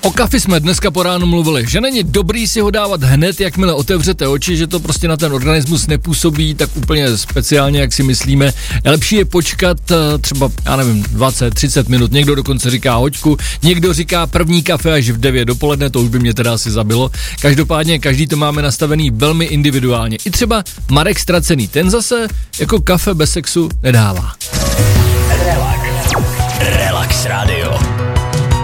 O kafi jsme dneska po ránu mluvili, že není dobrý si ho dávat hned, jakmile otevřete oči, že to prostě na ten organismus nepůsobí tak úplně speciálně, jak si myslíme. Lepší je počkat třeba, 20-30 minut, někdo dokonce říká hoďku, někdo říká první kafe až v 9 dopoledne, to už by mě teda asi zabilo. Každopádně každý to máme nastavený velmi individuálně. I třeba Marek Ztracený, ten zase jako kafe bez sexu nedává. Relax Radio.